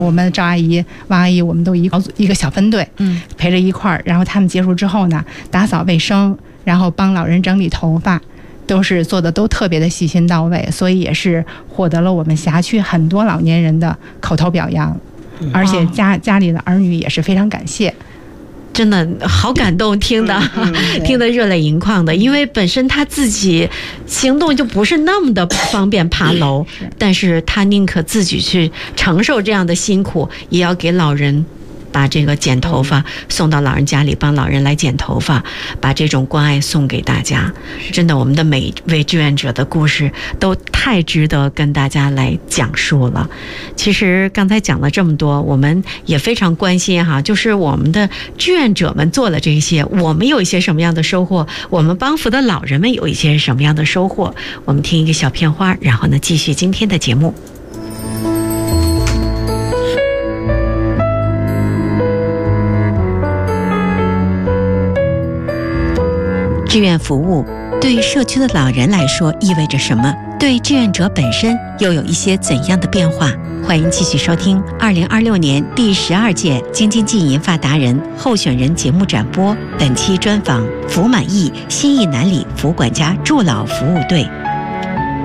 我们赵阿姨、王阿姨，我们都一个小分队，陪着一块儿。然后他们结束之后呢，打扫卫生，然后帮老人整理头发，都是做的都特别的细心到位，所以也是获得了我们辖区很多老年人的口头表扬，而且家里的儿女也是非常感谢。 真的好感动，听得热泪盈眶的，因为本身他自己行动就不是那么的方便爬楼，但是他宁可自己去承受这样的辛苦，也要给老人把这个剪头发送到老人家里，帮老人来剪头发，把这种关爱送给大家。真的，我们的每一位志愿者的故事都太值得跟大家来讲述了。其实刚才讲了这么多，我们也非常关心哈，就是我们的志愿者们做了这些，我们有一些什么样的收获，我们帮扶的老人们有一些什么样的收获。我们听一个小片花，然后呢继续今天的节目。志愿服务对社区的老人来说意味着什么？对志愿者本身又有一些怎样的变化？欢迎继续收听2026年第12届京津冀银发达人候选人节目展播。本期专访福满意新义南里福管家助老服务队。